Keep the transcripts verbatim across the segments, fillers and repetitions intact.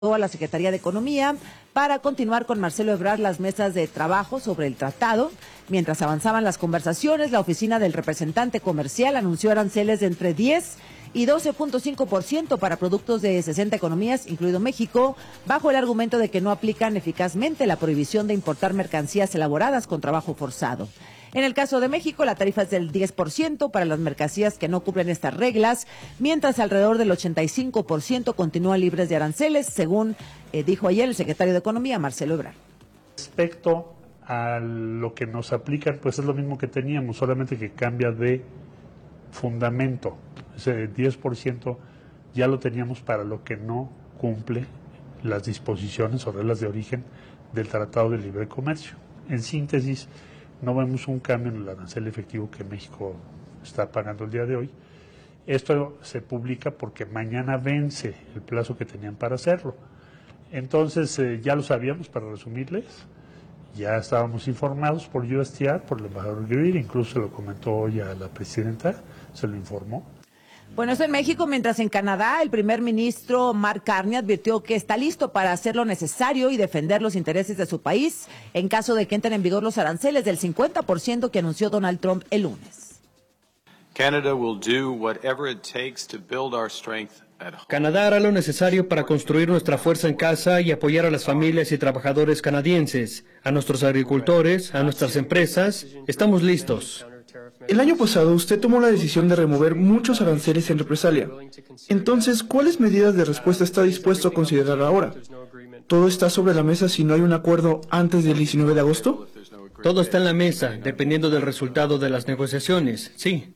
a la Secretaría de Economía para continuar con Marcelo Ebrard las mesas de trabajo sobre el tratado. Mientras avanzaban las conversaciones, la oficina del representante comercial anunció aranceles de entre diez y doce punto cinco por ciento para productos de sesenta economías, incluido México, bajo el argumento de que no aplican eficazmente la prohibición de importar mercancías elaboradas con trabajo forzado. En el caso de México, la tarifa es del diez por ciento para las mercancías que no cumplen estas reglas, mientras alrededor del ochenta y cinco por ciento continúan libres de aranceles, según eh, dijo ayer el secretario de Economía, Marcelo Ebrard. Respecto a lo que nos aplican, pues es lo mismo que teníamos, solamente que cambia de fundamento. Ese diez por ciento ya lo teníamos para lo que no cumple las disposiciones o reglas de origen del Tratado de Libre Comercio. En síntesis, no vemos un cambio en el arancel efectivo que México está pagando el día de hoy. Esto se publica porque mañana vence el plazo que tenían para hacerlo. Entonces, eh, ya lo sabíamos, para resumirles, ya estábamos informados por U S T R, por el embajador Greer, incluso se lo comentó hoy a la presidenta, se lo informó. Bueno, eso en México, mientras en Canadá el primer ministro Mark Carney advirtió que está listo para hacer lo necesario y defender los intereses de su país en caso de que entren en vigor los aranceles del cincuenta por ciento que anunció Donald Trump el lunes. Canada will do whatever it takes to build our strength at home. Canadá hará lo necesario para construir nuestra fuerza en casa y apoyar a las familias y trabajadores canadienses, a nuestros agricultores, a nuestras empresas. Estamos listos. El año pasado usted tomó la decisión de remover muchos aranceles en represalia. Entonces, ¿cuáles medidas de respuesta está dispuesto a considerar ahora? ¿Todo está sobre la mesa si no hay un acuerdo antes del diecinueve de agosto? Todo está en la mesa, dependiendo del resultado de las negociaciones, sí.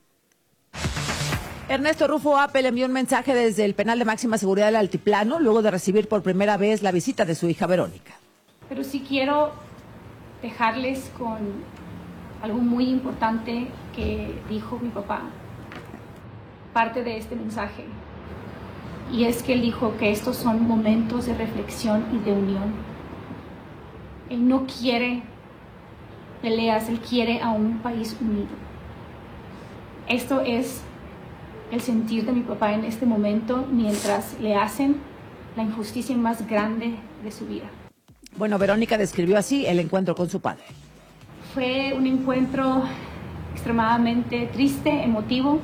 Ernesto Rufo Apel envió un mensaje desde el penal de máxima seguridad del Altiplano luego de recibir por primera vez la visita de su hija Verónica. Pero sí quiero dejarles con algo muy importante que dijo mi papá, parte de este mensaje, y es que él dijo que estos son momentos de reflexión y de unión. Él no quiere peleas, él quiere a un país unido. Esto es el sentir de mi papá en este momento mientras le hacen la injusticia más grande de su vida. Bueno, Verónica describió así el encuentro con su padre. Fue un encuentro extremadamente triste, emotivo.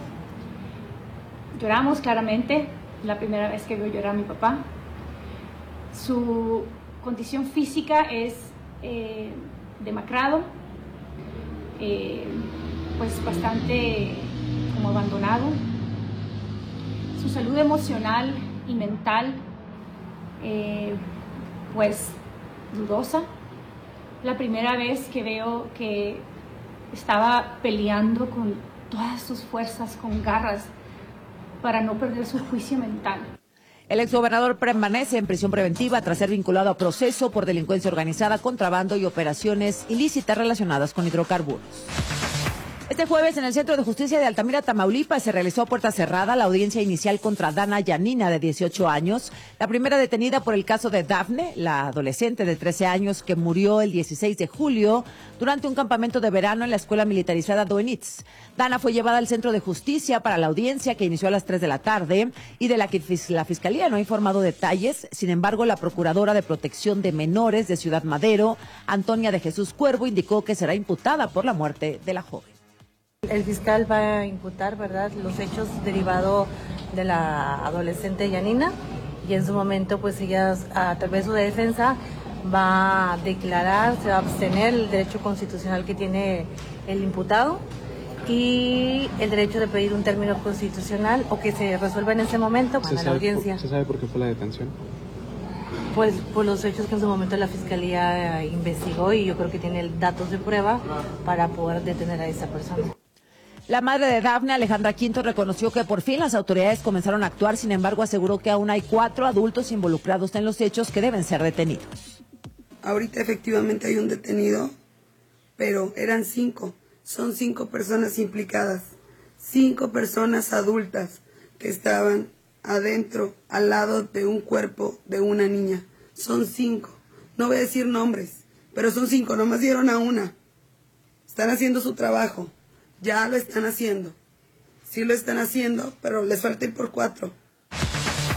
Lloramos claramente, la primera vez que veo llorar a mi papá. Su condición física es eh, demacrado, eh, pues bastante como abandonado. Su salud emocional y mental, eh, pues dudosa. La primera vez que veo que estaba peleando con todas sus fuerzas, con garras, para no perder su juicio mental. El exgobernador permanece en prisión preventiva tras ser vinculado a proceso por delincuencia organizada, contrabando y operaciones ilícitas relacionadas con hidrocarburos. Este jueves, en el Centro de Justicia de Altamira, Tamaulipas, se realizó a puerta cerrada la audiencia inicial contra Dana Yanina, de dieciocho años, la primera detenida por el caso de Dafne, la adolescente de trece años que murió el dieciséis de julio durante un campamento de verano en la escuela militarizada Doenitz. Dana fue llevada al Centro de Justicia para la audiencia, que inició a las tres de la tarde, y de la que la Fiscalía no ha informado detalles. Sin embargo, la Procuradora de Protección de Menores de Ciudad Madero, Antonia de Jesús Cuervo, indicó que será imputada por la muerte de la joven. El fiscal va a imputar, ¿verdad?, los hechos derivados de la adolescente Yanina, y en su momento, pues ella, a través de su defensa, va a declarar, se va a abstener el derecho constitucional que tiene el imputado y el derecho de pedir un término constitucional o que se resuelva en ese momento para la audiencia. ¿Se sabe por qué fue la detención? Pues por los hechos que en su momento la Fiscalía investigó, y yo creo que tiene datos de prueba para poder detener a esa persona. La madre de Dafne, Alejandra Quinto, reconoció que por fin las autoridades comenzaron a actuar. Sin embargo, aseguró que aún hay cuatro adultos involucrados en los hechos que deben ser detenidos. Ahorita efectivamente hay un detenido, pero eran cinco. Son cinco personas implicadas. Cinco personas adultas que estaban adentro, al lado de un cuerpo de una niña. Son cinco. No voy a decir nombres, pero son cinco. Nomás dieron a una. Están haciendo su trabajo. Ya lo están haciendo. Sí lo están haciendo, pero les falta ir por cuatro.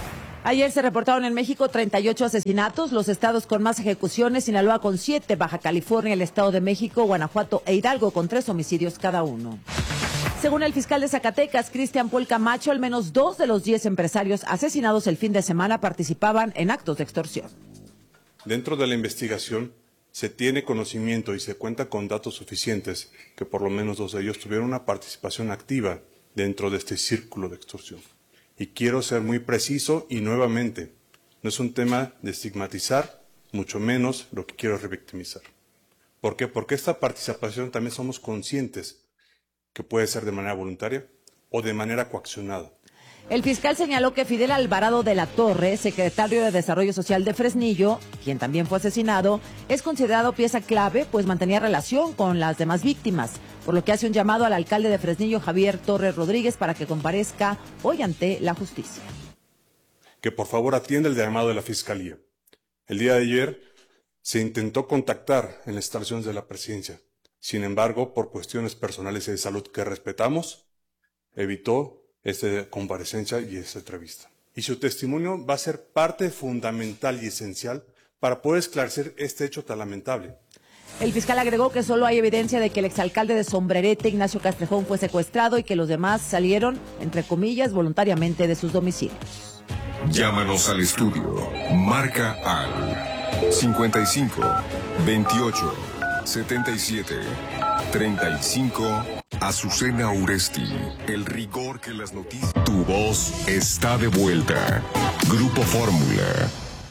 Ayer se reportaron en México treinta y ocho asesinatos, los estados con más ejecuciones, Sinaloa con siete, Baja California, el Estado de México, Guanajuato e Hidalgo con tres homicidios cada uno. Según el fiscal de Zacatecas, Cristian Paul Camacho, al menos dos de los diez empresarios asesinados el fin de semana participaban en actos de extorsión. Dentro de la investigación se tiene conocimiento y se cuenta con datos suficientes que por lo menos dos de ellos tuvieron una participación activa dentro de este círculo de extorsión. Y quiero ser muy preciso y nuevamente, no es un tema de estigmatizar, mucho menos lo que quiero es revictimizar. ¿Por qué? Porque esta participación también somos conscientes que puede ser de manera voluntaria o de manera coaccionada. El fiscal señaló que Fidel Alvarado de la Torre, secretario de Desarrollo Social de Fresnillo, quien también fue asesinado, es considerado pieza clave, pues mantenía relación con las demás víctimas, por lo que hace un llamado al alcalde de Fresnillo, Javier Torres Rodríguez, para que comparezca hoy ante la justicia. Que por favor atienda el llamado de la Fiscalía. El día de ayer se intentó contactar en las instalaciones de la presidencia. Sin embargo, por cuestiones personales y de salud que respetamos, evitó esta comparecencia y esta entrevista. Y su testimonio va a ser parte fundamental y esencial para poder esclarecer este hecho tan lamentable. El fiscal agregó que solo hay evidencia de que el exalcalde de Sombrerete, Ignacio Castrejón, fue secuestrado y que los demás salieron, entre comillas, voluntariamente de sus domicilios. Llámanos al estudio. Marca al cincuenta y cinco, veintiocho, setenta y siete, treinta y cinco. Azucena Uresti, el rigor que las noticias... Tu voz está de vuelta. Grupo Fórmula.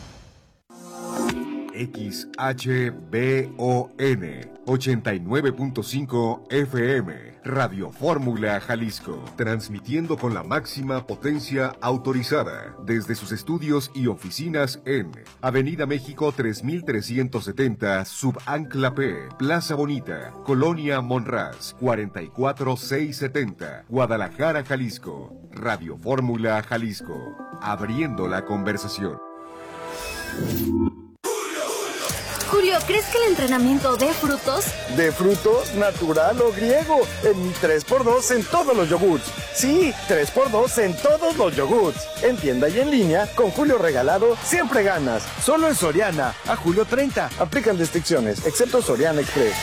X H B O N ochenta y nueve punto cinco F M, Radio Fórmula Jalisco, transmitiendo con la máxima potencia autorizada desde sus estudios y oficinas en Avenida México tres mil trescientos setenta, Subancla P, Plaza Bonita, Colonia Monraz, cuarenta y cuatro mil seiscientos setenta, Guadalajara, Jalisco. Radio Fórmula Jalisco, abriendo la conversación. Julio, ¿crees que el entrenamiento dé frutos? ¿De frutos, natural o griego? En mi tres por dos en todos los yogurts. Sí, tres por dos en todos los yogurts. En tienda y en línea, con Julio regalado, siempre ganas. Solo en Soriana, a julio treinta. Aplican restricciones, excepto Soriana Express.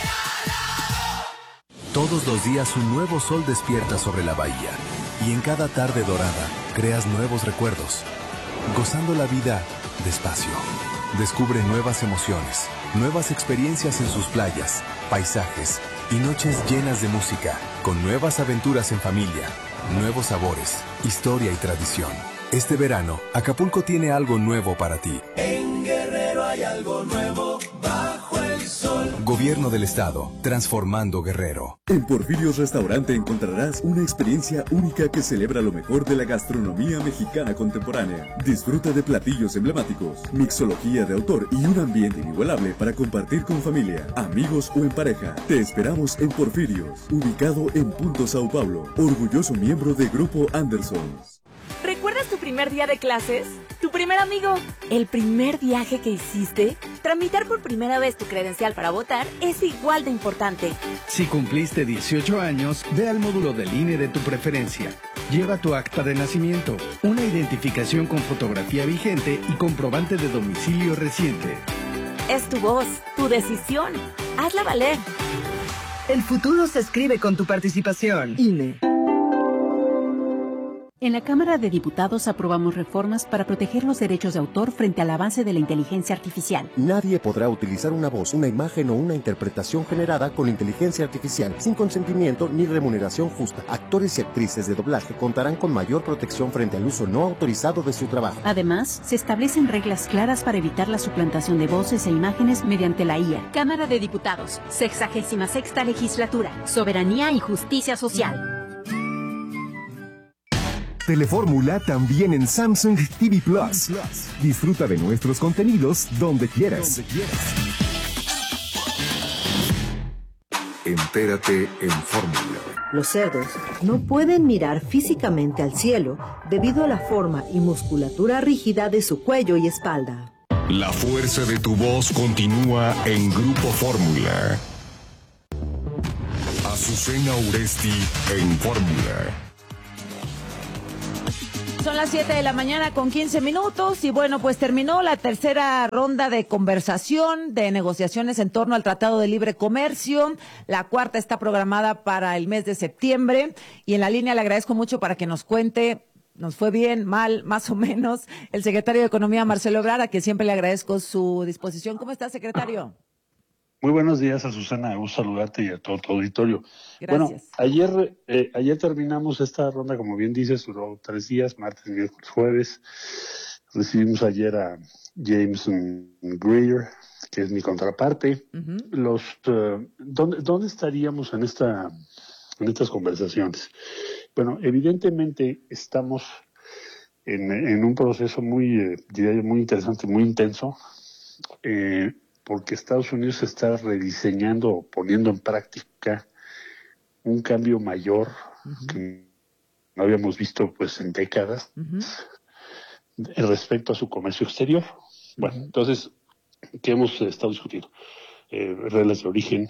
Todos los días un nuevo sol despierta sobre la bahía. Y en cada tarde dorada, creas nuevos recuerdos. Gozando la vida despacio. Descubre nuevas emociones, nuevas experiencias en sus playas, paisajes y noches llenas de música, con nuevas aventuras en familia, nuevos sabores, historia y tradición. Este verano, Acapulco tiene algo nuevo para ti. En Guerrero hay algo nuevo bajo el sol. Gobierno del Estado, transformando Guerrero. En Porfirios Restaurante encontrarás una experiencia única que celebra lo mejor de la gastronomía mexicana contemporánea. Disfruta de platillos emblemáticos, mixología de autor y un ambiente inigualable para compartir con familia, amigos o en pareja. Te esperamos en Porfirios, ubicado en Punto Sao Paulo, orgulloso miembro de Grupo Anderson. ¿Recuerdas tu primer día de clases? ¿Tu primer amigo? ¿El primer viaje que hiciste? Tramitar por primera vez tu credencial para votar es igual de importante. Si cumpliste dieciocho años, ve al módulo del I N E de tu preferencia. Lleva tu acta de nacimiento, una identificación con fotografía vigente y comprobante de domicilio reciente. Es tu voz, tu decisión. Hazla valer. El futuro se escribe con tu participación. I N E. En la Cámara de Diputados aprobamos reformas para proteger los derechos de autor frente al avance de la inteligencia artificial. Nadie podrá utilizar una voz, una imagen o una interpretación generada con inteligencia artificial sin consentimiento ni remuneración justa. Actores y actrices de doblaje contarán con mayor protección frente al uso no autorizado de su trabajo. Además, se establecen reglas claras para evitar la suplantación de voces e imágenes mediante la I A. Cámara de Diputados, sexagésima sexta legislatura, soberanía y justicia social. Telefórmula también en Samsung T V Plus. Disfruta de nuestros contenidos donde quieras. Entérate en Fórmula. Los cerdos no pueden mirar físicamente al cielo debido a la forma y musculatura rígida de su cuello y espalda. La fuerza de tu voz continúa en Grupo Fórmula. Azucena Uresti en Fórmula. Son las siete de la mañana con quince minutos y bueno, pues terminó la tercera ronda de conversación, de negociaciones en torno al Tratado de Libre Comercio. La cuarta está programada para el mes de septiembre y en la línea le agradezco mucho para que nos cuente, nos fue bien, mal, más o menos, el secretario de Economía, Marcelo Ebrard, a quien siempre le agradezco su disposición. ¿Cómo está, secretario? Muy buenos días, Azucena, gusto saludarte y a todo tu auditorio. Gracias. Bueno, ayer eh, ayer terminamos esta ronda, como bien dices, duró tres días, martes, miércoles, jueves. Recibimos ayer a James Greer, que es mi contraparte. Uh-huh. Los uh, ¿dónde, ¿Dónde estaríamos en esta en estas conversaciones? Bueno, evidentemente estamos en, en un proceso muy, eh, diría yo, muy interesante, muy intenso. Eh, porque Estados Unidos está rediseñando o poniendo en práctica un cambio mayor uh-huh. que no habíamos visto pues en décadas uh-huh. respecto a su comercio exterior. Bueno, uh-huh. entonces, ¿qué hemos estado discutiendo? Eh, reglas de origen,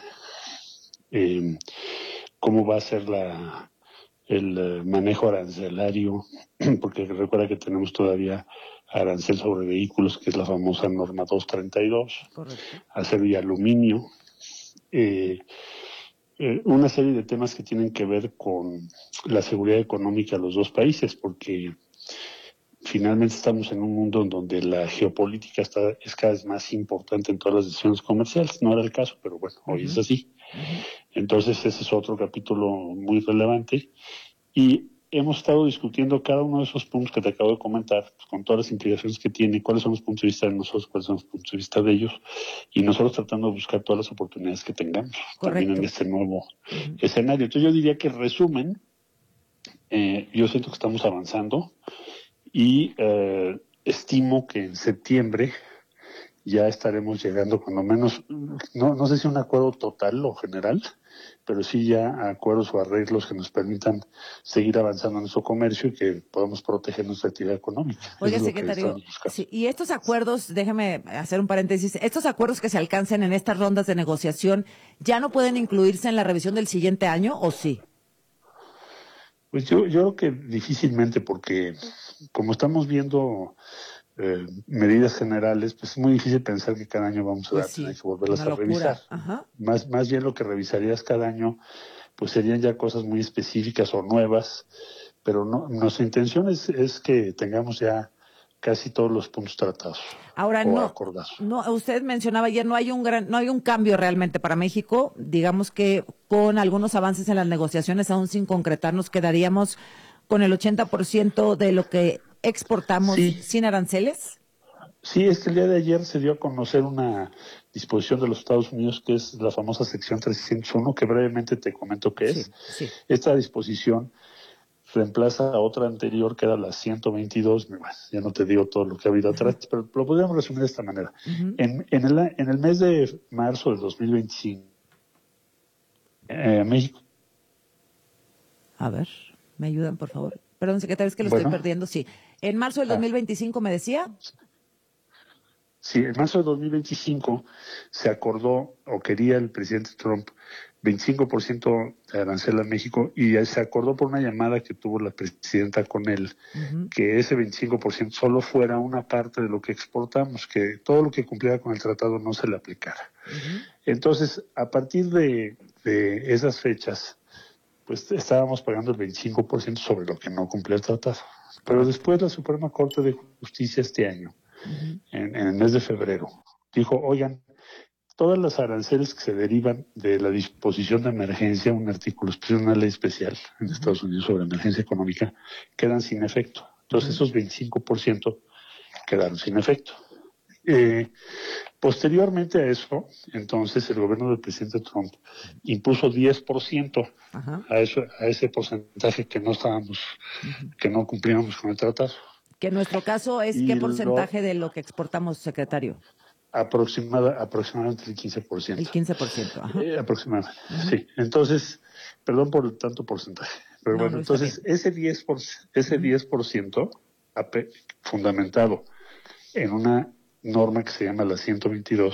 eh, cómo va a ser la el uh, manejo arancelario, porque recuerda que tenemos todavía arancel sobre vehículos, que es la famosa norma doscientos treinta y dos, correcto. Acero y aluminio, eh, eh, una serie de temas que tienen que ver con la seguridad económica de los dos países, porque finalmente estamos en un mundo en donde la geopolítica está, es cada vez más importante en todas las decisiones comerciales. No era el caso, pero bueno, hoy uh-huh. es así. Uh-huh. Entonces ese es otro capítulo muy relevante y hemos estado discutiendo cada uno de esos puntos que te acabo de comentar, pues, con todas las implicaciones que tiene, cuáles son los puntos de vista de nosotros, cuáles son los puntos de vista de ellos, y nosotros tratando de buscar todas las oportunidades que tengamos Correcto. También en este nuevo uh-huh. escenario. Entonces yo diría que en resumen, eh, yo siento que estamos avanzando y eh, estimo que en septiembre ya estaremos llegando cuando menos, no, no sé si un acuerdo total o general, pero sí ya acuerdos o arreglos que nos permitan seguir avanzando en nuestro comercio y que podamos proteger nuestra actividad económica. Oiga, secretario, sí, y estos acuerdos, déjeme hacer un paréntesis, estos acuerdos que se alcancen en estas rondas de negociación, ¿ya no pueden incluirse en la revisión del siguiente año o sí? Pues yo, yo creo que difícilmente, porque como estamos viendo eh, medidas generales, pues es muy difícil pensar que cada año vamos a pues sí, tener que volverlas a revisar. Ajá. Más, más bien lo que revisarías cada año, pues serían ya cosas muy específicas o nuevas, pero no, nuestra intención es, es que tengamos ya casi todos los puntos tratados. Ahora no, no, usted mencionaba ayer, no hay un gran, no hay un cambio realmente para México, digamos que con algunos avances en las negociaciones, aún sin concretar, nos quedaríamos con el ochenta por ciento de lo que exportamos sí. sin aranceles. Sí, es que el día de ayer se dio a conocer una disposición de los Estados Unidos que es la famosa sección trescientos uno, que brevemente te comento qué es. Sí, sí. Esta disposición reemplaza a otra anterior que era la ciento veintidós, ya no te digo todo lo que ha habido atrás, pero lo podríamos resumir de esta manera. Uh-huh. En, en, el, en el mes de marzo del dos mil veinticinco, eh, México... A ver, ¿me ayudan, por favor? Perdón, secretario, es que lo bueno, estoy perdiendo, sí. En marzo del dos mil veinticinco, ¿me decía? Sí, en marzo del dos mil veinticinco se acordó, o quería el presidente Trump, veinticinco por ciento de arancel a México, y se acordó por una llamada que tuvo la presidenta con él, uh-huh. que ese veinticinco por ciento solo fuera una parte de lo que exportamos, que todo lo que cumpliera con el tratado no se le aplicara. Uh-huh. Entonces, a partir de, de esas fechas, pues estábamos pagando el veinticinco por ciento sobre lo que no cumplía el tratado. Pero después la Suprema Corte de Justicia este año, uh-huh. en, en el mes de febrero, dijo, oigan, todas las aranceles que se derivan de la disposición de emergencia, un artículo especial, una ley especial en uh-huh. Estados Unidos sobre emergencia económica, quedan sin efecto. Entonces uh-huh. esos veinticinco por ciento quedaron sin efecto. Eh, posteriormente a eso, entonces el gobierno del presidente Trump impuso diez por ciento uh-huh. a, eso, a ese porcentaje que no estábamos, uh-huh. que no cumplíamos con el tratado. Que en nuestro caso es, y ¿qué porcentaje lo, de lo que exportamos, secretario? Aproximada, aproximadamente el quince por ciento. El quince por ciento, ajá. Eh, aproximadamente, uh-huh. sí. Entonces, perdón por el tanto porcentaje, pero no, bueno, no entonces ese diez por ciento, ese uh-huh. diez por ciento fundamentado en una norma que se llama la ciento veintidós,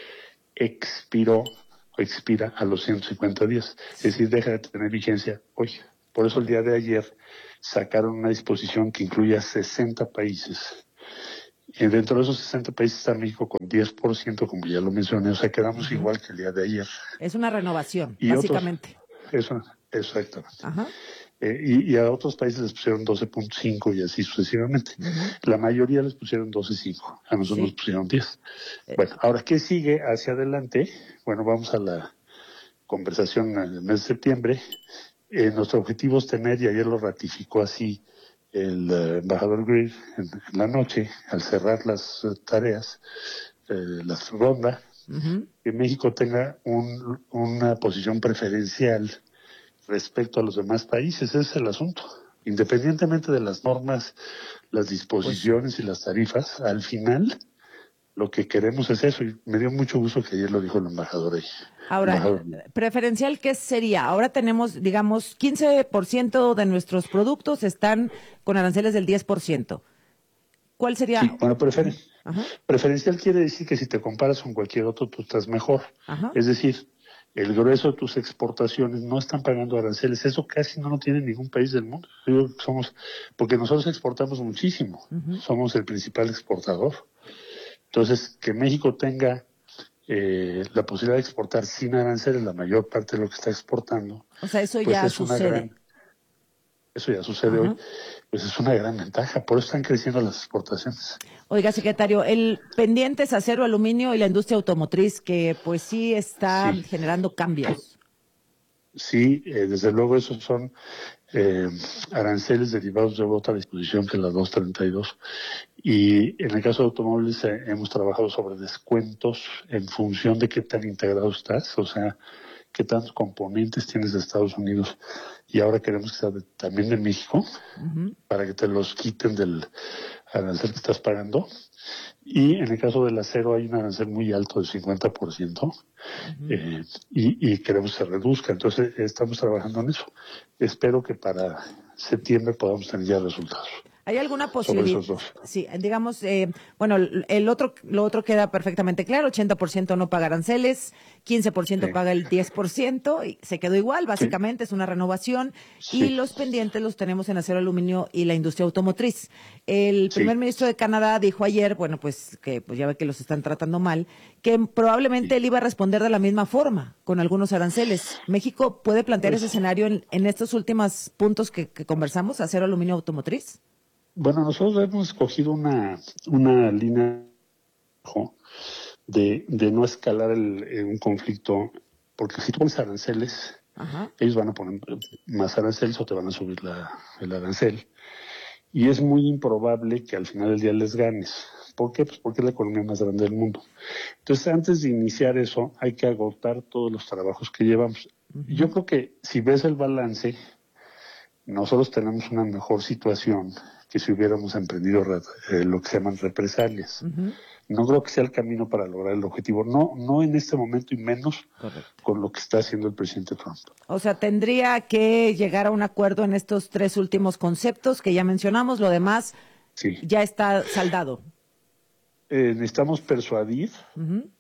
expiró o expira a los ciento cincuenta días, es decir, deja de tener vigencia hoy. Por eso el día de ayer sacaron una disposición que incluye a sesenta países. Y dentro de esos sesenta países está México con diez por ciento, como ya lo mencioné, o sea, quedamos uh-huh. igual que el día de ayer. Es una renovación, y básicamente. Otros, eso, exactamente. Ajá. Eh, y, y a otros países les pusieron doce punto cinco y así sucesivamente. Uh-huh. La mayoría les pusieron doce punto cinco, a nosotros sí. nos pusieron diez. Eh. Bueno, ahora, ¿qué sigue hacia adelante? Bueno, vamos a la conversación en el mes de septiembre. Eh, nuestro objetivo es tener, y ayer lo ratificó así el uh, embajador Greer en, en la noche, al cerrar las uh, tareas, eh, la ronda, uh-huh. que México tenga un, una posición preferencial respecto a los demás países. Ese es el asunto. Independientemente de las normas, las disposiciones pues, y las tarifas, al final lo que queremos es eso, y me dio mucho gusto que ayer lo dijo el embajador ahí. Ahora, embajador. ¿preferencial qué sería? Ahora tenemos, digamos, quince por ciento de nuestros productos están con aranceles del diez por ciento. ¿Cuál sería? Sí, bueno, preferen- Ajá. preferencial quiere decir que si te comparas con cualquier otro, tú estás mejor. Ajá. Es decir, el grueso de tus exportaciones no están pagando aranceles. Eso casi no lo tiene ningún país del mundo. Yo creo que somos, porque nosotros exportamos muchísimo. Uh-huh. Somos el principal exportador. Entonces, que México tenga eh, la posibilidad de exportar sin aranceles la mayor parte de lo que está exportando. O sea, eso pues ya es sucede. Una gran, eso ya sucede uh-huh. hoy. Pues es una gran ventaja. Por eso están creciendo las exportaciones. Oiga, secretario, el pendiente es acero, aluminio y la industria automotriz, que pues sí está sí. generando cambios. Sí, eh, desde luego esos son eh, aranceles derivados de otra disposición que la doscientos treinta y dos. Y en el caso de automóviles eh, hemos trabajado sobre descuentos en función de qué tan integrado estás, o sea, qué tantos componentes tienes de Estados Unidos. Y ahora queremos que sea de, también de México, uh-huh. para que te los quiten del arancel que estás pagando. Y en el caso del acero hay un arancel muy alto, del cincuenta por ciento, uh-huh. eh, y, y queremos que se reduzca. Entonces estamos trabajando en eso. Espero que para septiembre podamos tener ya resultados. ¿Hay alguna posibilidad? Sí, digamos, eh, bueno, el otro, lo otro queda perfectamente claro, ochenta por ciento no paga aranceles, quince por ciento sí. paga el diez por ciento, y se quedó igual, básicamente, sí. es una renovación, sí. y los pendientes los tenemos en acero, aluminio y la industria automotriz. El primer sí. ministro de Canadá dijo ayer, bueno, pues que pues ya ve que los están tratando mal, que probablemente sí. él iba a responder de la misma forma, con algunos aranceles. ¿México puede plantear pues, ese escenario en, en estos últimos puntos que, que conversamos, acero, aluminio, automotriz? Bueno, nosotros hemos escogido una, una línea de, de no escalar el, el, un conflicto, porque si tú pones aranceles, Ajá. ellos van a poner más aranceles o te van a subir la, el arancel. Y es muy improbable que al final del día les ganes. ¿Por qué? Pues porque es la economía más grande del mundo. Entonces, antes de iniciar eso, hay que agotar todos los trabajos que llevamos. Uh-huh. Yo creo que si ves el balance, nosotros tenemos una mejor situación que si hubiéramos emprendido eh, lo que se llaman represalias. Uh-huh. No creo que sea el camino para lograr el objetivo. No, no en este momento y menos Correcto. Con lo que está haciendo el presidente Trump. O sea, tendría que llegar a un acuerdo en estos tres últimos conceptos que ya mencionamos. Lo demás sí. ya está saldado. Eh, necesitamos persuadir uh-huh.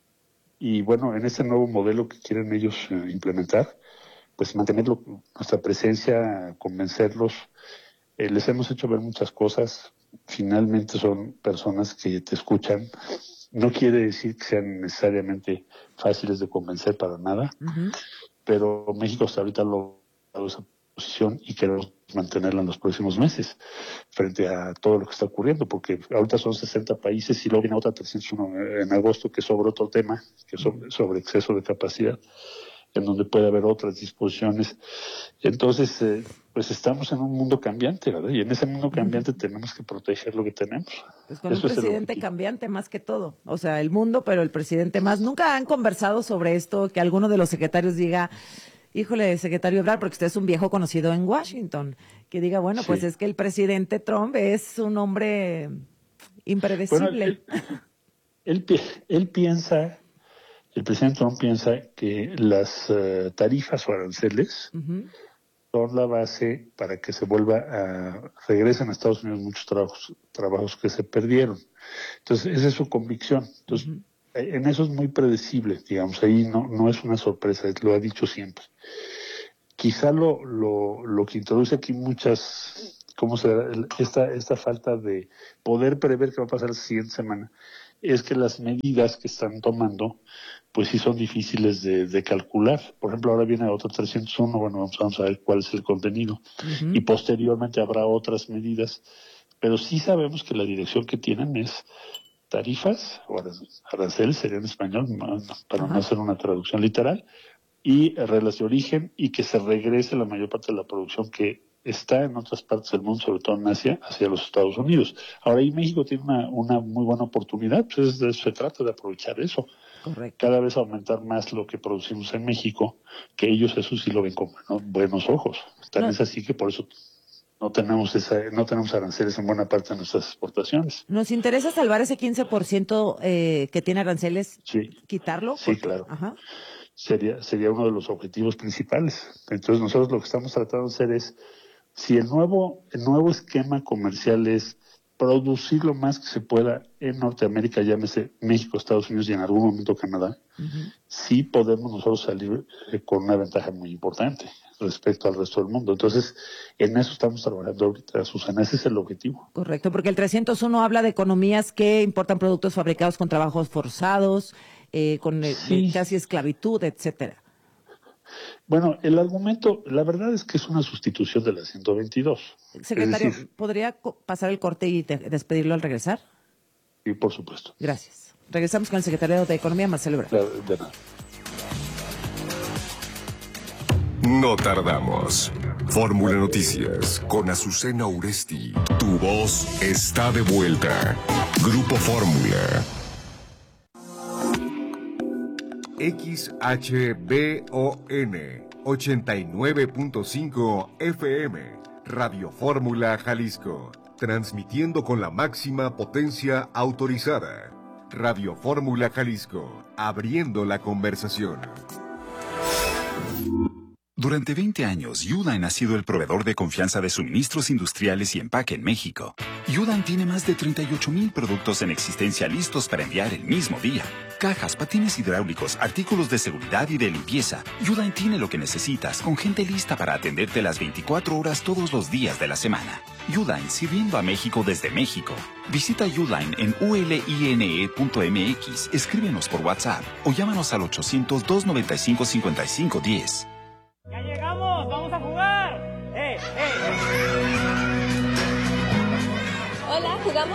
y bueno, en este nuevo modelo que quieren ellos eh, implementar, pues mantenerlo, nuestra presencia, convencerlos. Eh, les hemos hecho ver muchas cosas. Finalmente son personas que te escuchan. No quiere decir que sean necesariamente fáciles de convencer para nada, uh-huh. pero México hasta ahorita ha logrado esa posición y queremos mantenerla en los próximos meses frente a todo lo que está ocurriendo, porque ahorita son sesenta países y luego viene otra trescientos uno en agosto, que es sobre otro tema, que es sobre, sobre exceso de capacidad, en donde puede haber otras disposiciones. Entonces, eh, pues estamos en un mundo cambiante, ¿verdad? Y en ese mundo cambiante tenemos que proteger lo que tenemos. Pues con Eso un presidente cambiante más que todo. O sea, el mundo, pero el presidente más. ¿Nunca han conversado sobre esto? Que alguno de los secretarios diga, híjole, secretario Ebrard, porque usted es un viejo conocido en Washington, que diga, bueno, sí. pues es que el presidente Trump es un hombre impredecible. Bueno, él, él, él piensa... El presidente Trump piensa que las uh, tarifas o aranceles uh-huh. son la base para que se vuelva a... regresen a Estados Unidos muchos trabajos, trabajos que se perdieron. Entonces, esa es su convicción. Entonces, uh-huh. en eso es muy predecible, digamos. Ahí no, no es una sorpresa, lo ha dicho siempre. quizá lo, lo, lo que introduce aquí muchas, ¿cómo se llama? Esta, esta falta de poder prever qué va a pasar la siguiente semana, es que las medidas que están tomando, pues sí son difíciles de, de calcular. Por ejemplo, ahora viene otro trescientos uno, bueno, vamos, vamos a ver cuál es el contenido. Uh-huh. Y posteriormente habrá otras medidas, pero sí sabemos que la dirección que tienen es tarifas, o aranceles sería en español, para uh-huh. no hacer una traducción literal, y reglas de origen, y que se regrese la mayor parte de la producción que está en otras partes del mundo, sobre todo en Asia, hacia los Estados Unidos. Ahora ahí México tiene una, una muy buena oportunidad, pues de eso se trata, de aprovechar eso. Correcto. Cada vez aumentar más lo que producimos en México, que ellos eso sí lo ven con, ¿no?, buenos ojos. Tal vez no. Así que por eso no tenemos esa, no tenemos aranceles en buena parte de nuestras exportaciones. ¿Nos interesa salvar ese quince por ciento eh, que tiene aranceles? Sí. ¿Quitarlo? Sí, Porque, claro. Ajá. Sería, sería uno de los objetivos principales. Entonces nosotros lo que estamos tratando de hacer es, si el nuevo, el nuevo esquema comercial es producir lo más que se pueda en Norteamérica, llámese México, Estados Unidos y en algún momento Canadá, uh-huh. sí podemos nosotros salir eh, con una ventaja muy importante respecto al resto del mundo. Entonces, en eso estamos trabajando ahorita, Susana, ese es el objetivo. Correcto, porque el trescientos uno habla de economías que importan productos fabricados con trabajos forzados, eh, con eh, sí. casi esclavitud, etcétera. Bueno, el argumento, la verdad es que es una sustitución de la ciento veintidós. Secretario, es decir, ¿podría pasar el corte y te, despedirlo al regresar? Sí, por supuesto. Gracias. Regresamos con el secretario de Economía, Marcelo Ebrard. De, de nada. No tardamos. Fórmula Noticias con Azucena Uresti. Tu voz está de vuelta. Grupo Fórmula. X H B O N ochenta y nueve punto cinco F M, Radio Fórmula Jalisco, transmitiendo con la máxima potencia autorizada. Radio Fórmula Jalisco, abriendo la conversación. Durante veinte años, Uline ha sido el proveedor de confianza de suministros industriales y empaque en México. Uline tiene más de treinta y ocho mil productos en existencia listos para enviar el mismo día. Cajas, patines hidráulicos, artículos de seguridad y de limpieza. Uline tiene lo que necesitas, con gente lista para atenderte las veinticuatro horas todos los días de la semana. Uline, sirviendo a México desde México. Visita Uline en u l i n e punto m x, escríbenos por WhatsApp o llámanos al ochocientos, doscientos noventa y cinco, cincuenta y cinco diez. ¡Ya llegamos! ¡Vamos a jugar! ¡Eh, eh! Hola, ¿jugamos?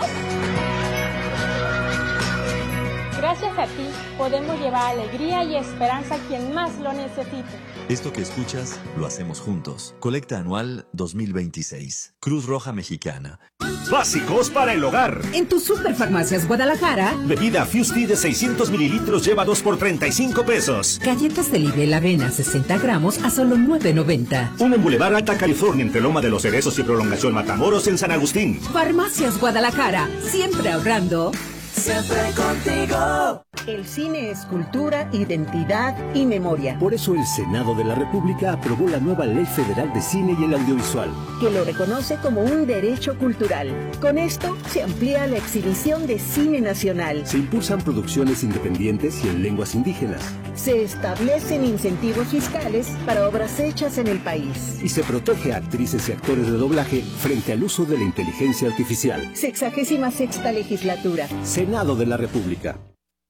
Gracias a ti, podemos llevar alegría y esperanza a quien más lo necesite. Esto que escuchas, lo hacemos juntos. Colecta anual dos mil veintiséis. Cruz Roja Mexicana. Básicos para el hogar. En tu Superfarmacias Guadalajara. Bebida Fusti de seiscientos mililitros lleva dos por treinta y cinco pesos. Galletas de Libre Avena sesenta gramos a solo nueve noventa. Una en Boulevard Alta California entre Loma de los Cerezos y Prolongación Matamoros en San Agustín. Farmacias Guadalajara. Siempre ahorrando. Siempre contigo. El cine es cultura, identidad y memoria. Por eso el Senado de la República aprobó la nueva Ley Federal de Cine y el Audiovisual, que lo reconoce como un derecho cultural. Con esto se amplía la exhibición de cine nacional. Se impulsan producciones independientes y en lenguas indígenas. Se establecen incentivos fiscales para obras hechas en el país. Y se protege a actrices y actores de doblaje frente al uso de la inteligencia artificial. Sexagésima sexta legislatura. Senado de la República.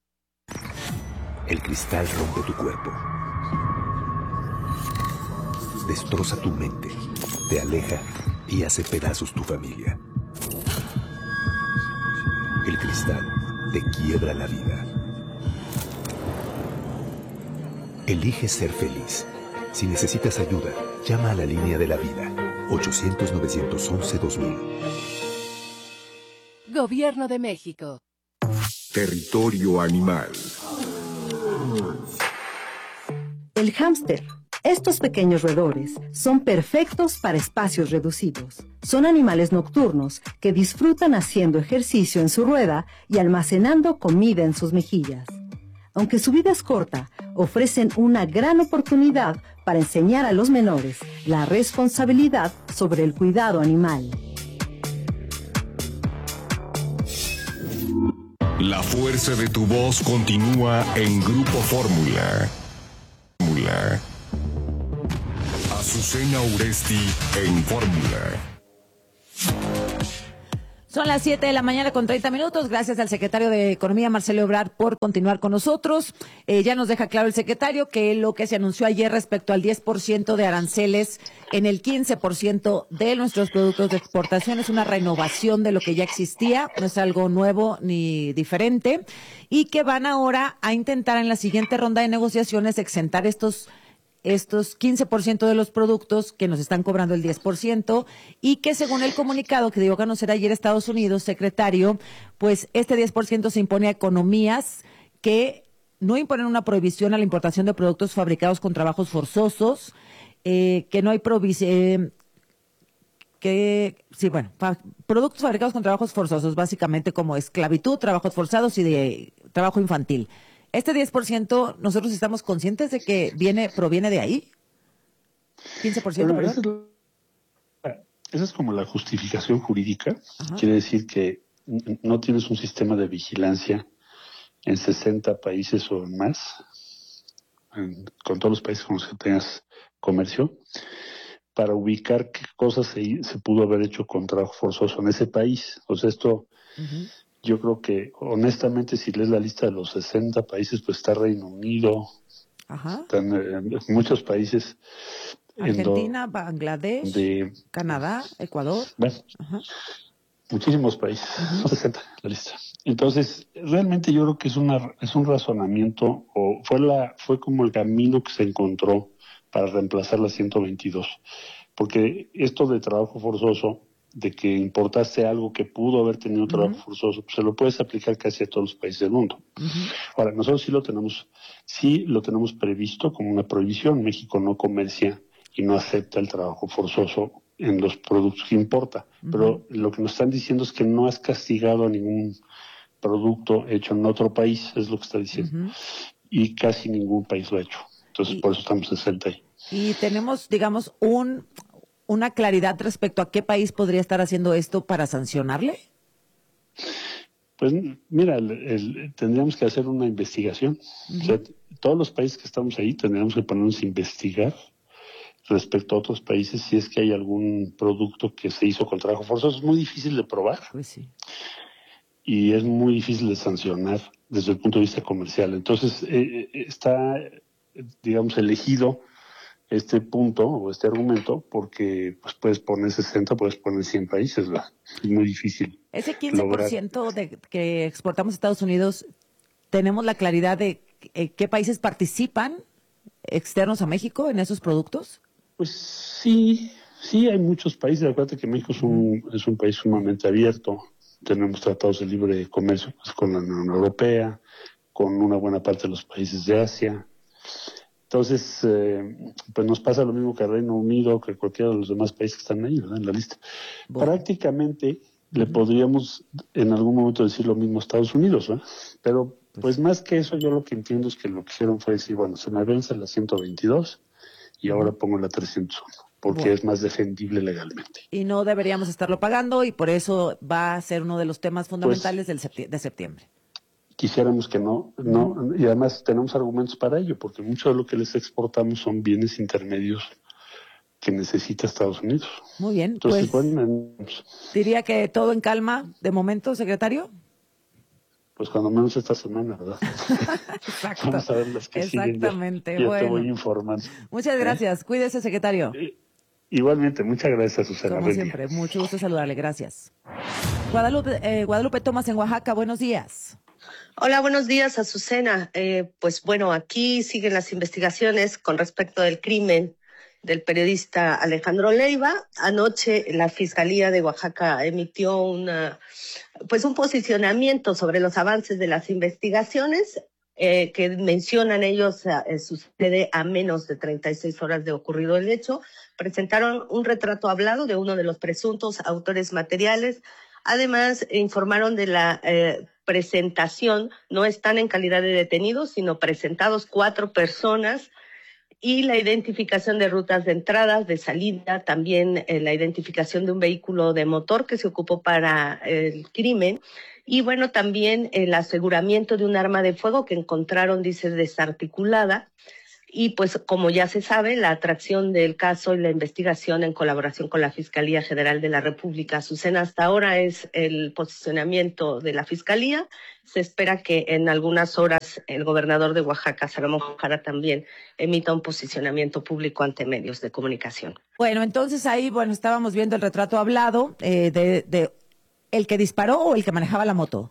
El cristal rompe tu cuerpo. Destroza tu mente. Te aleja y hace pedazos tu familia. El cristal te quiebra la vida. Elige ser feliz. Si necesitas ayuda, llama a la línea de la vida. ochocientos, novecientos once, dos mil. Gobierno de México. Territorio animal. El hámster. Estos pequeños roedores son perfectos para espacios reducidos. Son animales nocturnos que disfrutan haciendo ejercicio en su rueda y almacenando comida en sus mejillas. Aunque su vida es corta, ofrecen una gran oportunidad para enseñar a los menores la responsabilidad sobre el cuidado animal. La fuerza de tu voz continúa en Grupo Fórmula. Fórmula. Azucena Uresti en Fórmula. Son las siete de la mañana con treinta minutos. Gracias al secretario de Economía, Marcelo Ebrard, por continuar con nosotros. Eh, ya nos deja claro el secretario que lo que se anunció ayer respecto al diez por ciento de aranceles en el quince por ciento de nuestros productos de exportación es una renovación de lo que ya existía, no es algo nuevo ni diferente, y que van ahora a intentar en la siguiente ronda de negociaciones exentar estos estos quince por ciento de los productos que nos están cobrando el diez por ciento y que según el comunicado que dio a conocer ayer Estados Unidos, secretario, pues este diez por ciento se impone a economías que no imponen una prohibición a la importación de productos fabricados con trabajos forzosos, eh, que no hay provisión, eh, que, sí, bueno, fa- productos fabricados con trabajos forzosos, básicamente como esclavitud, trabajos forzados y de trabajo infantil. Este diez por ciento, nosotros estamos conscientes de que viene, proviene de ahí. quince por ciento, Bueno, perdón. esa, es, esa es como la justificación jurídica. Ajá. Quiere decir que n- no tienes un sistema de vigilancia en sesenta países o más, en- con todos los países con los que tengas comercio, para ubicar qué cosas se, se pudo haber hecho con trabajo forzoso en ese país. O sea, esto... Uh-huh. Yo creo que, honestamente, si lees la lista de los sesenta países, pues está Reino Unido, Ajá. están eh, muchos países. Argentina, en Bangladesh, de, Canadá, Ecuador. Bueno, Ajá. muchísimos países, Uh-huh. son sesenta la lista. Entonces, realmente yo creo que es una es un razonamiento, o fue la fue como el camino que se encontró para reemplazar la ciento veintidós. Porque esto de trabajo forzoso, de que importaste algo que pudo haber tenido uh-huh. trabajo forzoso, pues se lo puedes aplicar casi a todos los países del mundo. Uh-huh. Ahora, nosotros sí lo tenemos, sí lo tenemos previsto como una prohibición. México no comercia y no acepta el trabajo forzoso en los productos que importa. Uh-huh. Pero lo que nos están diciendo es que no has castigado a ningún producto hecho en otro país, es lo que está diciendo. Uh-huh. Y casi ningún país lo ha hecho. Entonces, y, por eso estamos sesenta ahí. Y tenemos, digamos, un... una claridad respecto a qué país podría estar haciendo esto para sancionarle? Pues mira, el, el, tendríamos que hacer una investigación. Uh-huh. O sea, todos los países que estamos ahí tendríamos que ponernos a investigar respecto a otros países si es que hay algún producto que se hizo con trabajo forzoso. Es muy difícil de probar. Pues sí. Y es muy difícil de sancionar desde el punto de vista comercial. Entonces, eh, está, digamos, elegido este punto o este argumento porque pues puedes poner sesenta, puedes poner cien países, ¿verdad? Es muy difícil. Ese quince por ciento de que exportamos a Estados Unidos, ¿tenemos la claridad de eh, qué países participan externos a México en esos productos? Pues sí, sí hay muchos países. Acuérdate que México es un, es un país sumamente abierto. Tenemos tratados de libre comercio pues, con la Unión Europea, con una buena parte de los países de Asia. Entonces, eh, pues nos pasa lo mismo que el Reino Unido, que cualquiera de los demás países que están ahí, ¿verdad? En la lista. Bueno. Prácticamente uh-huh. le podríamos en algún momento decir lo mismo a Estados Unidos, ¿verdad? Pero, pues, pues más que eso, yo lo que entiendo es que lo que hicieron fue decir, bueno, se me vence la ciento veintidós y uh-huh. ahora pongo la trescientos uno, porque bueno. es más defendible legalmente. Y no deberíamos estarlo pagando y por eso va a ser uno de los temas fundamentales pues, del septi- de septiembre. Quisiéramos que no, no, y además tenemos argumentos para ello, porque mucho de lo que les exportamos son bienes intermedios que necesita Estados Unidos. Muy bien, entonces, pues bueno, diría que todo en calma de momento, secretario. Pues cuando menos esta semana, ¿verdad? Exacto. Vamos a ver las que Exactamente, siguen. Ya, ya bueno. te voy informando. Muchas gracias, ¿Eh? Cuídese, secretario. Eh, igualmente, muchas gracias, Susana. Como siempre, mucho gusto saludarle, gracias. Guadalupe, eh, Guadalupe Tomás en Oaxaca, buenos días. Hola, buenos días, Azucena. Eh, pues bueno, aquí siguen las investigaciones con respecto del crimen del periodista Alejandro Leiva. Anoche la Fiscalía de Oaxaca emitió una, pues un posicionamiento sobre los avances de las investigaciones eh, que mencionan ellos eh, sucede a menos de treinta y seis horas de ocurrido el hecho. Presentaron un retrato hablado de uno de los presuntos autores materiales. Además, informaron de la eh, presentación, no están en calidad de detenidos, sino presentados cuatro personas, y la identificación de rutas de entrada, de salida, también eh, la identificación de un vehículo de motor que se ocupó para el crimen, y bueno, también el aseguramiento de un arma de fuego que encontraron, dice, desarticulada. Y pues como ya se sabe, la atracción del caso y la investigación en colaboración con la Fiscalía General de la República. Azucena, hasta ahora es el posicionamiento de la Fiscalía. Se espera que en algunas horas el gobernador de Oaxaca, Salomón Jara, también emita un posicionamiento público ante medios de comunicación. Bueno, entonces ahí, bueno, estábamos viendo el retrato hablado eh, de, de el que disparó o el que manejaba la moto.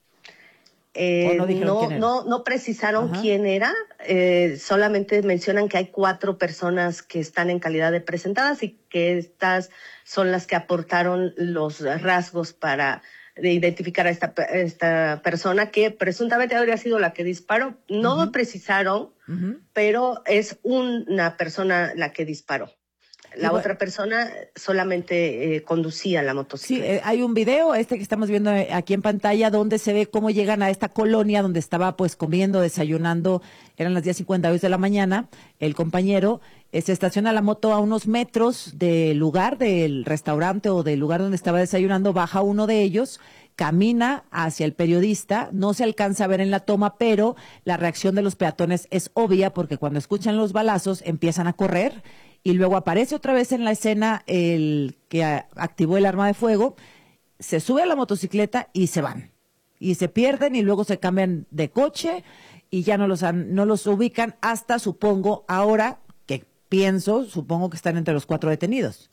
Eh, no, no, no, no precisaron Ajá. quién era, eh, solamente mencionan que hay cuatro personas que están en calidad de presentadas y que estas son las que aportaron los rasgos para de identificar a esta, esta persona que presuntamente habría sido la que disparó. No uh-huh. precisaron, uh-huh. pero es una persona la que disparó. La bueno, otra persona solamente eh, conducía la motocicleta. Sí, eh, hay un video, este que estamos viendo aquí en pantalla, donde se ve cómo llegan a esta colonia donde estaba pues comiendo, desayunando, eran las diez cincuenta y dos de la mañana, el compañero eh, se estaciona la moto a unos metros del lugar, del restaurante o del lugar donde estaba desayunando, baja uno de ellos, camina hacia el periodista, no se alcanza a ver en la toma, pero la reacción de los peatones es obvia porque cuando escuchan los balazos empiezan a correr. Y luego aparece otra vez en la escena el que activó el arma de fuego, se sube a la motocicleta y se van. Y se pierden y luego se cambian de coche y ya no los han, no los ubican hasta, supongo, ahora que pienso, supongo que están entre los cuatro detenidos.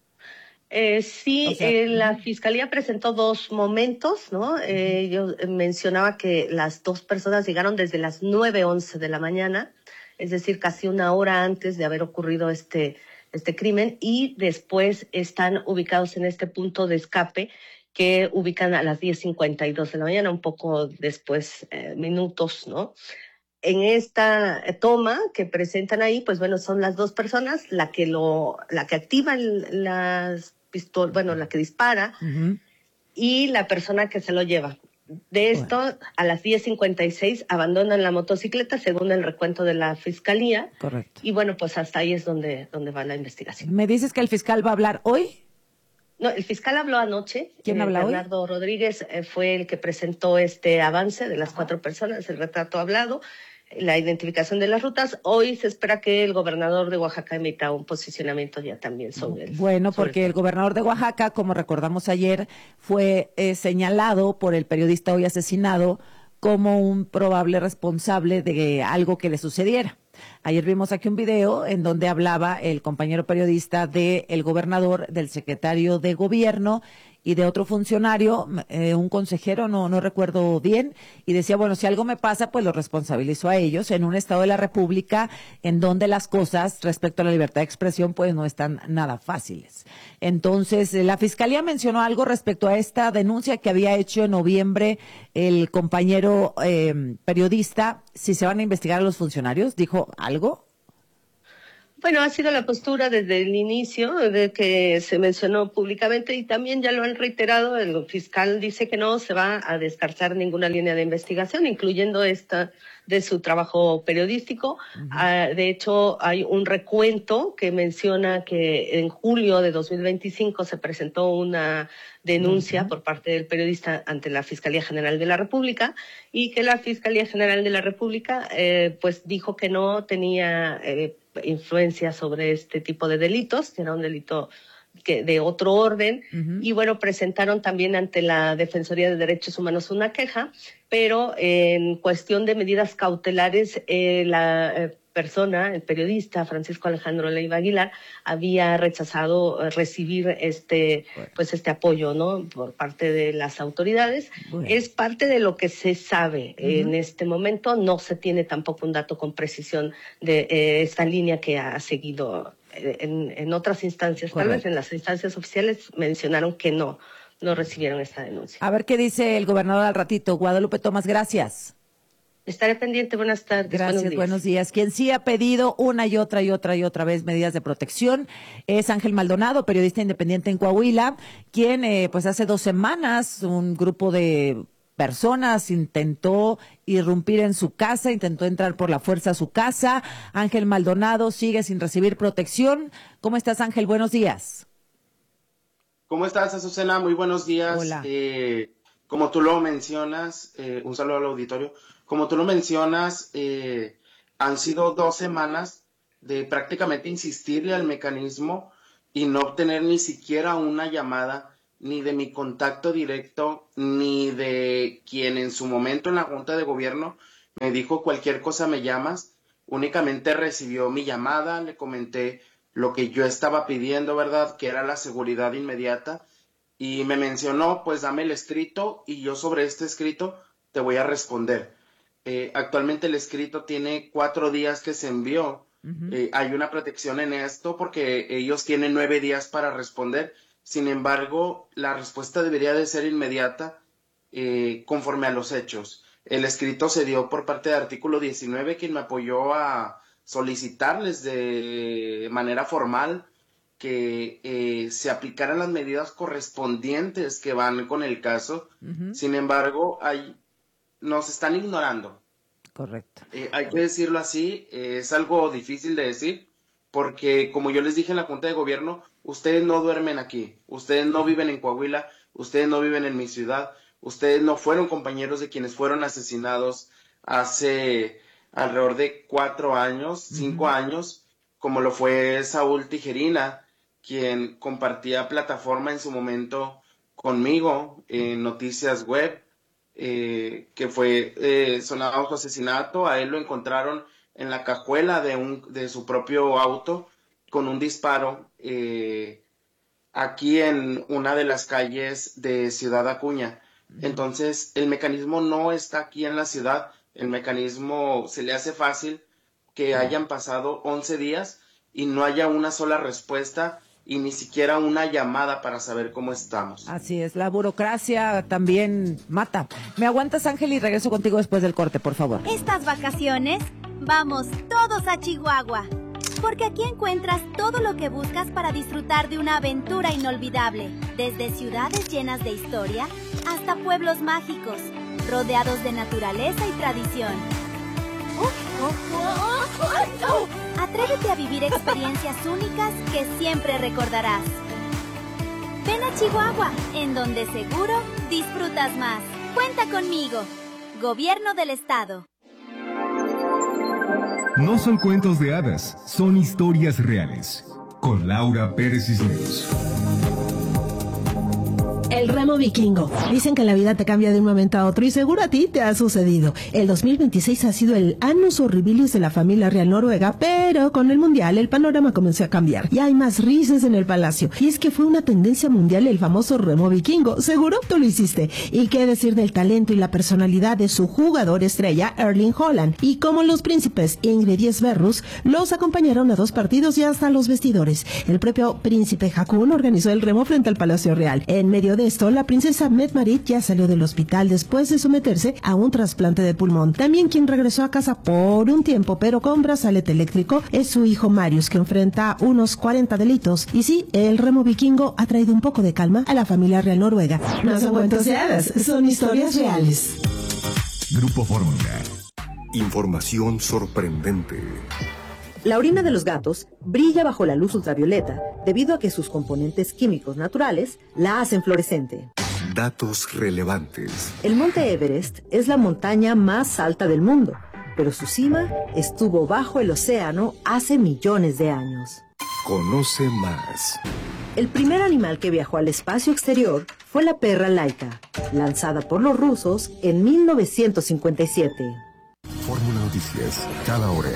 Eh, sí, o sea, eh, la Fiscalía presentó dos momentos, ¿no? Eh, yo mencionaba que las dos personas llegaron desde las nueve once de la mañana, es decir, casi una hora antes de haber ocurrido este, este crimen, y después están ubicados en este punto de escape que ubican a las diez cincuenta y dos de la mañana, un poco después, eh, minutos, ¿no? En esta toma que presentan ahí, pues bueno, son las dos personas, la que lo, la que activa las pistolas, bueno, la que dispara, uh-huh. y la persona que se lo lleva. De esto, bueno. a las diez cincuenta y seis abandonan la motocicleta según el recuento de la Fiscalía. Correcto. Y bueno, pues hasta ahí es donde, donde va la investigación. ¿Me dices que el fiscal va a hablar hoy? No, el fiscal habló anoche. ¿Quién eh, habla hoy? Bernardo Rodríguez eh, fue el que presentó este avance de las cuatro personas, el retrato hablado, la identificación de las rutas. Hoy se espera que el gobernador de Oaxaca emita un posicionamiento ya también sobre el... Bueno, porque el gobernador de Oaxaca, como recordamos ayer, fue eh, señalado por el periodista hoy asesinado como un probable responsable de algo que le sucediera. Ayer vimos aquí un video en donde hablaba el compañero periodista del gobernador, del secretario de gobierno y de otro funcionario, eh, un consejero, no no recuerdo bien, y decía, bueno, si algo me pasa, pues lo responsabilizo a ellos en un estado de la República en donde las cosas respecto a la libertad de expresión pues no están nada fáciles. Entonces, la Fiscalía mencionó algo respecto a esta denuncia que había hecho en noviembre el compañero eh, periodista, si se van a investigar a los funcionarios, ¿dijo algo? Bueno, ha sido la postura desde el inicio de que se mencionó públicamente y también ya lo han reiterado. El fiscal dice que no se va a descartar ninguna línea de investigación, incluyendo esta de su trabajo periodístico. Uh-huh. Uh, de hecho, hay un recuento que menciona que en julio de dos mil veinticinco se presentó una denuncia uh-huh. por parte del periodista ante la Fiscalía General de la República y que la Fiscalía General de la República eh, pues dijo que no tenía eh, influencia sobre este tipo de delitos, que era un delito que de otro orden, uh-huh. y bueno, presentaron también ante la Defensoría de Derechos Humanos una queja, pero en cuestión de medidas cautelares, eh, la eh, persona, el periodista Francisco Alejandro Leiva Aguilar, había rechazado eh, recibir este, bueno. pues este apoyo, ¿no? Por parte de las autoridades. Bueno. Es parte de lo que se sabe uh-huh. en este momento. No se tiene tampoco un dato con precisión de eh, esta línea que ha seguido en, en otras instancias. Correcto. Tal vez en las instancias oficiales mencionaron que no, no recibieron esta denuncia. A ver qué dice el gobernador al ratito. Guadalupe Tomás, gracias. Estaré pendiente. Buenas tardes. Gracias, buenos días. buenos días. Quien sí ha pedido una y otra y otra y otra vez medidas de protección es Ángel Maldonado, periodista independiente en Coahuila, quien eh, pues hace dos semanas un grupo de personas intentó irrumpir en su casa, intentó entrar por la fuerza a su casa. Ángel Maldonado sigue sin recibir protección. ¿Cómo estás, Ángel? Buenos días. ¿Cómo estás, Azucena? Muy buenos días. Hola. Eh, como tú lo mencionas, eh, un saludo al auditorio. Como tú lo mencionas, eh, han sido dos semanas de prácticamente insistirle al mecanismo y no obtener ni siquiera una llamada, ni de mi contacto directo, ni de quien en su momento en la Junta de Gobierno me dijo cualquier cosa me llamas. Únicamente recibió mi llamada, le comenté lo que yo estaba pidiendo, ¿verdad? Que era la seguridad inmediata. Y me mencionó, pues dame el escrito y yo sobre este escrito te voy a responder. Eh, actualmente el escrito tiene cuatro días que se envió. Uh-huh. Eh, hay una protección en esto porque ellos tienen nueve días para responder. Sin embargo, la respuesta debería de ser inmediata eh, conforme a los hechos. El escrito se dio por parte de Artículo diecinueve, quien me apoyó a solicitarles de manera formal que eh, se aplicaran las medidas correspondientes que van con el caso. Uh-huh. Sin embargo, hay, nos están ignorando. Correcto. Eh, hay que decirlo así, eh, es algo difícil de decir, porque como yo les dije en la Junta de Gobierno, ustedes no duermen aquí, ustedes no viven en Coahuila, ustedes no viven en mi ciudad, ustedes no fueron compañeros de quienes fueron asesinados hace alrededor de cuatro años, cinco uh-huh. años, como lo fue Saúl Tijerina, quien compartía plataforma en su momento conmigo en Noticias Web, eh, que fue eh, sonado su asesinato. A él lo encontraron en la cajuela de, un, de su propio auto con un disparo eh, aquí en una de las calles de Ciudad Acuña. Entonces, el mecanismo no está aquí en la ciudad. El mecanismo se le hace fácil que hayan pasado once días y no haya una sola respuesta y ni siquiera una llamada para saber cómo estamos. Así es, la burocracia también mata. ¿Me aguantas, Ángel, y regreso contigo después del corte, por favor? Estas vacaciones, vamos todos a Chihuahua, porque aquí encuentras todo lo que buscas para disfrutar de una aventura inolvidable, desde ciudades llenas de historia hasta pueblos mágicos, rodeados de naturaleza y tradición. Atrévete a vivir experiencias únicas que siempre recordarás. Ven a Chihuahua, en donde seguro disfrutas más. Cuenta conmigo. Gobierno del Estado. No son cuentos de hadas, son historias reales. Con Laura Pérez Cisneros. El remo vikingo. Dicen que la vida te cambia de un momento a otro y seguro a ti te ha sucedido. El dos mil veintiséis ha sido el annus horribilis de la familia real noruega, pero con el mundial el panorama comenzó a cambiar y hay más risas en el palacio. Y es que fue una tendencia mundial el famoso remo vikingo. Seguro tú lo hiciste. Y qué decir del talento y la personalidad de su jugador estrella, Erling Haaland. Y como los príncipes Ingrid y Sverrus los acompañaron a dos partidos y hasta los vestidores. El propio príncipe Haakon organizó el remo frente al Palacio Real. En medio de esto, la princesa Mette-Marit ya salió del hospital después de someterse a un trasplante de pulmón. También quien regresó a casa por un tiempo, pero con brazalete eléctrico, es su hijo Marius, que enfrenta unos cuarenta delitos. Y sí, el remo vikingo ha traído un poco de calma a la familia real noruega. No son cuentos de hadas, son historias reales. Grupo Fórmula. Información sorprendente. La orina de los gatos brilla bajo la luz ultravioleta debido a que sus componentes químicos naturales la hacen fluorescente. Datos relevantes. El monte Everest es la montaña más alta del mundo, pero su cima estuvo bajo el océano hace millones de años. Conoce más. El primer animal que viajó al espacio exterior fue la perra Laika, lanzada por los rusos en mil novecientos cincuenta y siete. Fórmula Noticias, cada hora.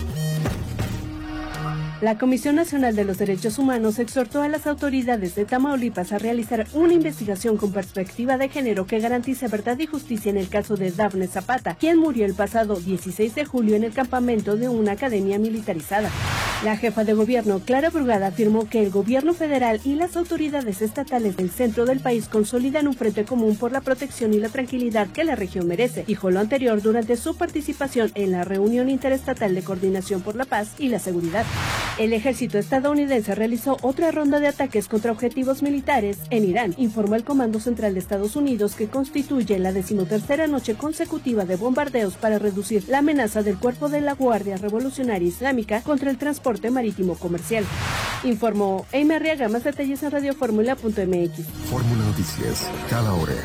La Comisión Nacional de los Derechos Humanos exhortó a las autoridades de Tamaulipas a realizar una investigación con perspectiva de género que garantice verdad y justicia en el caso de Dafne Zapata, quien murió el pasado dieciséis de julio en el campamento de una academia militarizada. La jefa de gobierno, Clara Brugada, afirmó que el gobierno federal y las autoridades estatales del centro del país consolidan un frente común por la protección y la tranquilidad que la región merece. Dijo lo anterior durante su participación en la reunión interestatal de coordinación por la paz y la seguridad. El ejército estadounidense realizó otra ronda de ataques contra objetivos militares en Irán, informó el Comando Central de Estados Unidos, que constituye la decimotercera noche consecutiva de bombardeos para reducir la amenaza del cuerpo de la Guardia Revolucionaria Islámica contra el transporte marítimo comercial. Informó Eime Arriaga. Más detalles en radioformula punto m x. Fórmula Noticias, cada hora.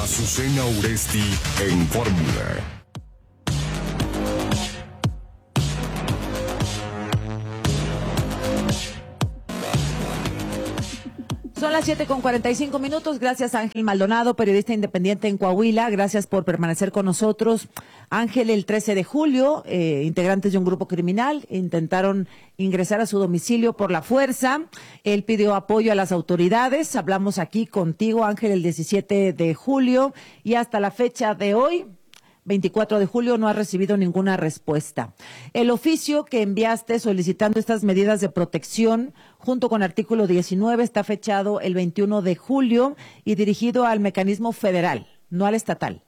Azucena Uresti en Fórmula. Son las siete con cuarenta y cinco minutos. Gracias, Ángel Maldonado, periodista independiente en Coahuila. Gracias por permanecer con nosotros. Ángel, el trece de julio, eh, integrantes de un grupo criminal intentaron ingresar a su domicilio por la fuerza. Él pidió apoyo a las autoridades. Hablamos aquí contigo, Ángel, el diecisiete de julio, y hasta la fecha de hoy, veinticuatro de julio, no ha recibido ninguna respuesta. El oficio que enviaste solicitando estas medidas de protección junto con artículo diecinueve está fechado el veintiuno de julio y dirigido al mecanismo federal, no al estatal.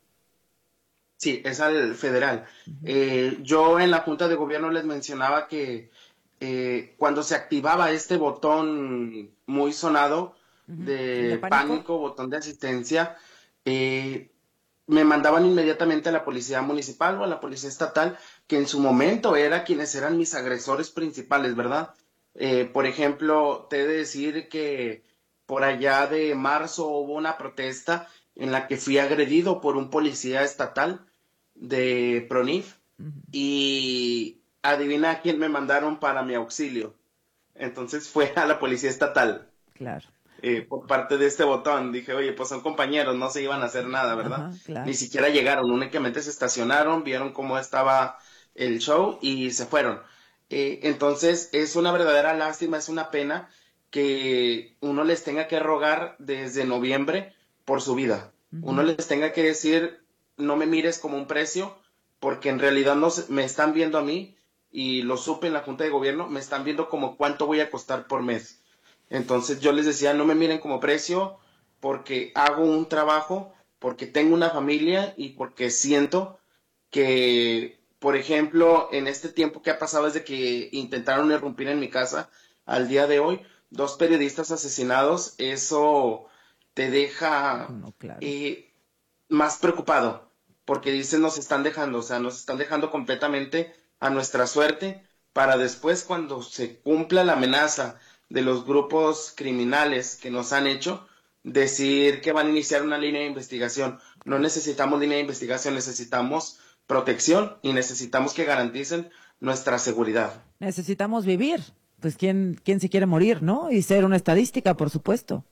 Sí, es al federal. Uh-huh. Eh, yo en la Junta de Gobierno les mencionaba que eh, cuando se activaba este botón muy sonado uh-huh. de, ¿De pánico? pánico, botón de asistencia, eh, me mandaban inmediatamente a la policía municipal o a la policía estatal, que en su momento era quienes eran mis agresores principales, ¿verdad? Eh, por ejemplo, te he de decir que por allá de marzo hubo una protesta en la que fui agredido por un policía estatal de PRONIF uh-huh. y adivina a quién me mandaron para mi auxilio. Entonces fue a la policía estatal. Claro. Eh, por parte de este botón, dije, oye, pues son compañeros, no se iban a hacer nada, ¿verdad? Ajá, claro. Ni siquiera llegaron, únicamente se estacionaron, vieron cómo estaba el show y se fueron. Eh, entonces, es una verdadera lástima, es una pena que uno les tenga que rogar desde noviembre por su vida. Uh-huh. Uno les tenga que decir, no me mires como un precio, porque en realidad no se, me están viendo a mí, y lo supe en la Junta de Gobierno, me están viendo como cuánto voy a costar por mes. Entonces yo les decía, no me miren como precio, porque hago un trabajo, porque tengo una familia y porque siento que, por ejemplo, en este tiempo que ha pasado desde que intentaron irrumpir en mi casa al día de hoy, dos periodistas asesinados, eso te deja no, claro. eh, más preocupado, porque dicen nos están dejando, o sea, nos están dejando completamente a nuestra suerte para después, cuando se cumpla la amenaza de los grupos criminales que nos han hecho, decir que van a iniciar una línea de investigación. No necesitamos línea de investigación, necesitamos protección y necesitamos que garanticen nuestra seguridad. Necesitamos vivir. Pues quién, quién se quiere morir, ¿no? Y ser una estadística, por supuesto.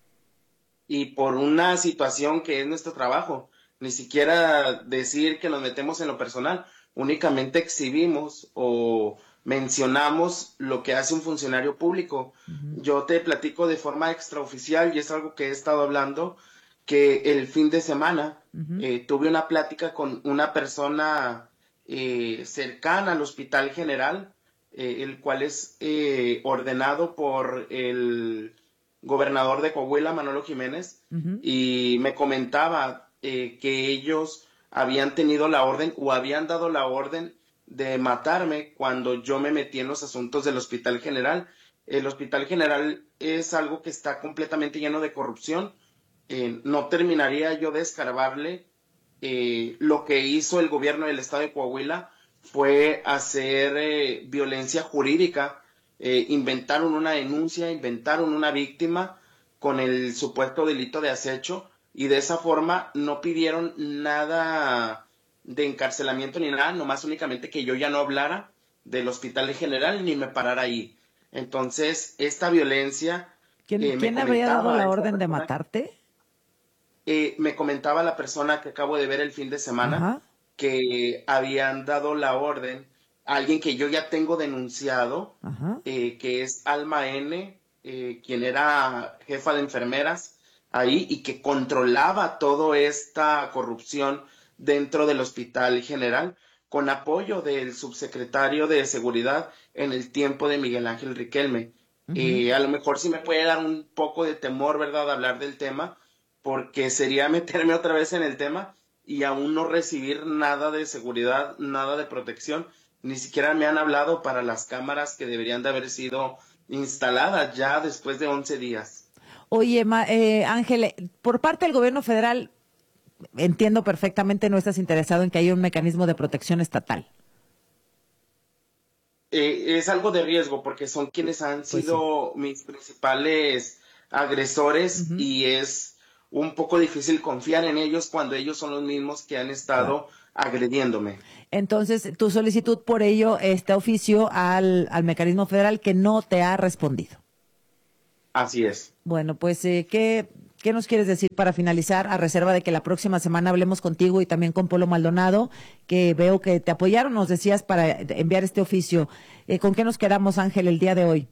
Y por una situación que es nuestro trabajo. Ni siquiera decir que nos metemos en lo personal, únicamente exhibimos o mencionamos lo que hace un funcionario público. Uh-huh. Yo te platico de forma extraoficial, y es algo que he estado hablando, que el fin de semana uh-huh. eh, tuve una plática con una persona eh, cercana al Hospital General, eh, el cual es eh, ordenado por el gobernador de Coahuila, Manolo Jiménez, uh-huh. y me comentaba eh, que ellos habían tenido la orden o habían dado la orden de matarme cuando yo me metí en los asuntos del Hospital General. El Hospital General es algo que está completamente lleno de corrupción. Eh, no terminaría yo de escarbarle. Eh, lo que hizo el gobierno del estado de Coahuila fue hacer eh, violencia jurídica. Eh, inventaron una denuncia, inventaron una víctima con el supuesto delito de acecho, y de esa forma no pidieron nada de encarcelamiento ni nada, nomás únicamente que yo ya no hablara del Hospital General ni me parara ahí. Entonces, esta violencia... ¿Quién, eh, ¿quién habría dado la orden persona, de matarte? Eh, me comentaba la persona que acabo de ver el fin de semana, Ajá. que habían dado la orden a alguien que yo ya tengo denunciado, eh, que es Alma N., eh, quien era jefa de enfermeras ahí y que controlaba toda esta corrupción dentro del Hospital General, con apoyo del subsecretario de Seguridad en el tiempo de Miguel Ángel Riquelme. Uh-huh. Eh, a lo mejor sí me puede dar un poco de temor, ¿verdad?, hablar del tema, porque sería meterme otra vez en el tema y aún no recibir nada de seguridad, nada de protección. Ni siquiera me han hablado para las cámaras que deberían de haber sido instaladas ya después de once días. Oye, eh, Ángel, por parte del gobierno federal, entiendo perfectamente, no estás interesado en que haya un mecanismo de protección estatal. Eh, es algo de riesgo porque son quienes han sido pues sí. mis principales agresores uh-huh. y es un poco difícil confiar en ellos cuando ellos son los mismos que han estado agrediéndome. Entonces, tu solicitud por ello, este oficio al, al mecanismo federal que no te ha respondido. Así es. Bueno, pues, eh, ¿qué, ¿qué nos quieres decir para finalizar? A reserva de que la próxima semana hablemos contigo y también con Polo Maldonado, que veo que te apoyaron, nos decías, para enviar este oficio. Eh, ¿Con qué nos quedamos, Ángel, el día de hoy?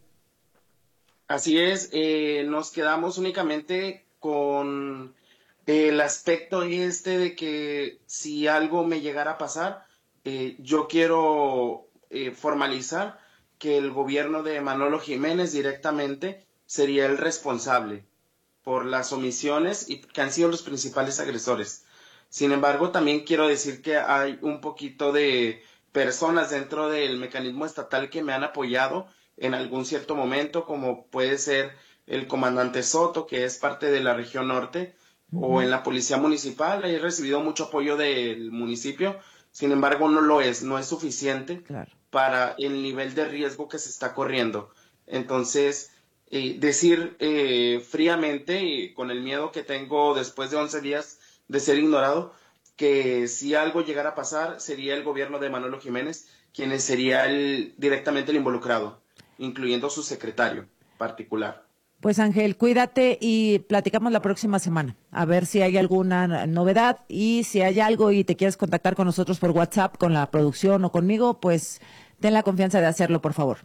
Así es, eh, nos quedamos únicamente con el aspecto este de que si algo me llegara a pasar, eh, yo quiero eh, formalizar que el gobierno de Manolo Jiménez directamente sería el responsable por las omisiones y que han sido los principales agresores. Sin embargo, también quiero decir que hay un poquito de personas dentro del mecanismo estatal que me han apoyado en algún cierto momento, como puede ser el comandante Soto, que es parte de la región norte, uh-huh. o en la policía municipal. He recibido mucho apoyo del municipio, sin embargo no lo es, no es suficiente claro. para el nivel de riesgo que se está corriendo. Entonces, eh, decir eh, fríamente y con el miedo que tengo después de once días de ser ignorado, que si algo llegara a pasar sería el gobierno de Manolo Jiménez quien sería el, directamente el involucrado, incluyendo su secretario particular. Pues Ángel, cuídate y platicamos la próxima semana, a ver si hay alguna novedad y si hay algo y te quieres contactar con nosotros por WhatsApp, con la producción o conmigo, pues ten la confianza de hacerlo, por favor.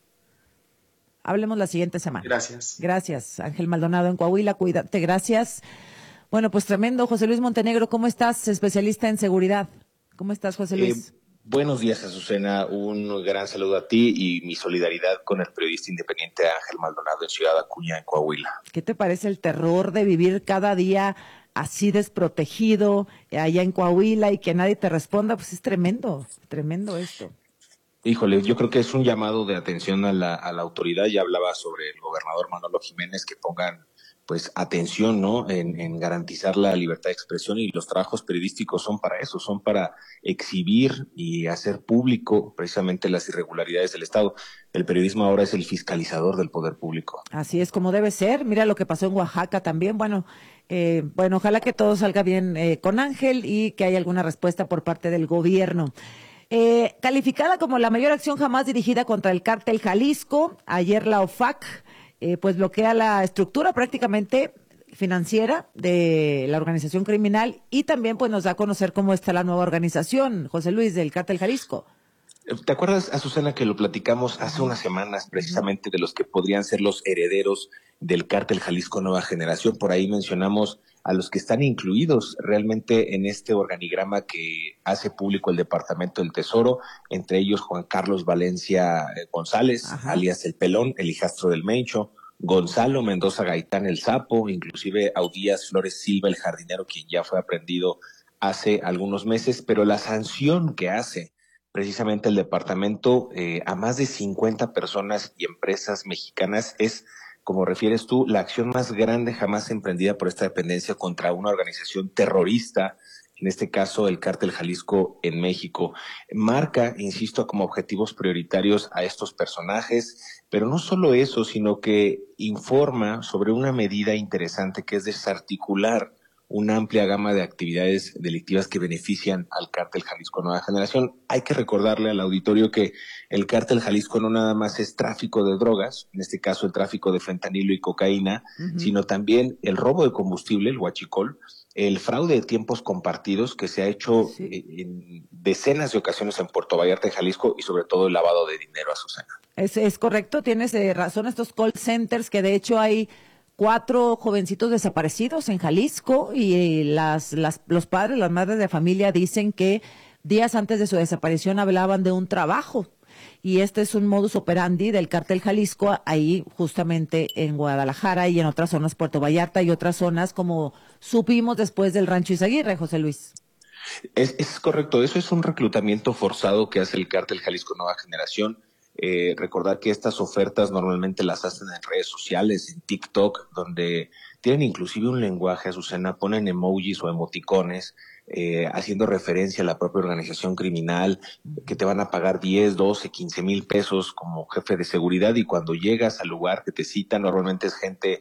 Hablemos la siguiente semana. Gracias. Gracias, Ángel Maldonado en Coahuila, cuídate, gracias. Bueno, pues tremendo. José Luis Montenegro, ¿cómo estás? Especialista en seguridad. ¿Cómo estás, José Luis? Eh, buenos días, Azucena. Un gran saludo a ti y mi solidaridad con el periodista independiente Ángel Maldonado en Ciudad Acuña, en Coahuila. ¿Qué te parece el terror de vivir cada día así desprotegido allá en Coahuila y que nadie te responda? Pues es tremendo, tremendo esto. Híjole, yo creo que es un llamado de atención a la, a la autoridad. Ya hablaba sobre el gobernador Manolo Jiménez, que pongan pues atención, ¿no? En, en garantizar la libertad de expresión, y los trabajos periodísticos son para eso, son para exhibir y hacer público precisamente las irregularidades del Estado. El periodismo ahora es el fiscalizador del poder público. Así es como debe ser. Mira lo que pasó en Oaxaca también. Bueno, eh, bueno, ojalá que todo salga bien eh, con Ángel y que haya alguna respuesta por parte del gobierno. Eh, calificada como la mayor acción jamás dirigida contra el cártel Jalisco, ayer la O F A C eh, pues bloquea la estructura prácticamente financiera de la organización criminal y también pues nos da a conocer cómo está la nueva organización, José Luis, del cártel Jalisco. ¿Te acuerdas, Azucena, que lo platicamos hace unas semanas precisamente de los que podrían ser los herederos del cártel Jalisco Nueva Generación? Por ahí mencionamos a los que están incluidos realmente en este organigrama que hace público el Departamento del Tesoro, entre ellos Juan Carlos Valencia González, Ajá. alias El Pelón, el hijastro del Mencho, Gonzalo Mendoza Gaitán el Sapo, inclusive Audías Flores Silva el jardinero, quien ya fue aprehendido hace algunos meses, pero la sanción que hace precisamente el departamento eh, a más de cincuenta personas y empresas mexicanas es, como refieres tú, la acción más grande jamás emprendida por esta dependencia contra una organización terrorista, en este caso el Cártel Jalisco en México. Marca, insisto, como objetivos prioritarios a estos personajes, pero no solo eso, sino que informa sobre una medida interesante que es desarticular una amplia gama de actividades delictivas que benefician al Cártel Jalisco Nueva Generación. Hay que recordarle al auditorio que el Cártel Jalisco no nada más es tráfico de drogas, en este caso el tráfico de fentanilo y cocaína, uh-huh. sino también el robo de combustible, el huachicol, el fraude de tiempos compartidos que se ha hecho sí. en decenas de ocasiones en Puerto Vallarta, en Jalisco, y sobre todo el lavado de dinero, Azucena. Es, es correcto, tienes eh, razón, estos call centers que de hecho hay cuatro jovencitos desaparecidos en Jalisco y las, las, los padres, las madres de familia dicen que días antes de su desaparición hablaban de un trabajo. Y este es un modus operandi del Cártel Jalisco ahí justamente en Guadalajara y en otras zonas, Puerto Vallarta y otras zonas, como supimos después del Rancho Izaguirre, José Luis. Es, es correcto, eso es un reclutamiento forzado que hace el Cártel Jalisco Nueva Generación. Eh, recordar que estas ofertas normalmente las hacen en redes sociales, en TikTok, donde tienen inclusive un lenguaje, Azucena, ponen emojis o emoticones, eh, haciendo referencia a la propia organización criminal, que te van a pagar diez, doce, quince mil pesos como jefe de seguridad, y cuando llegas al lugar que te citan, normalmente es gente